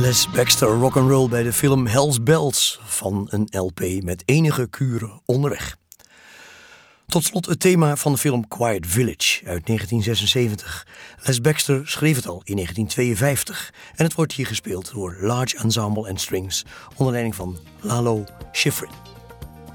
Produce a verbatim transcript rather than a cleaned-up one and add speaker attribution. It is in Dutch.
Speaker 1: Les Baxter rock'n'roll bij de film Hell's Bells van een L P met enige kuren onderweg. Tot slot het thema van de film Quiet Village uit negentien zesenzeventig. Les Baxter schreef het al in negentien tweeënvijftig en het wordt hier gespeeld door Large Ensemble and Strings onder leiding van Lalo Schifrin.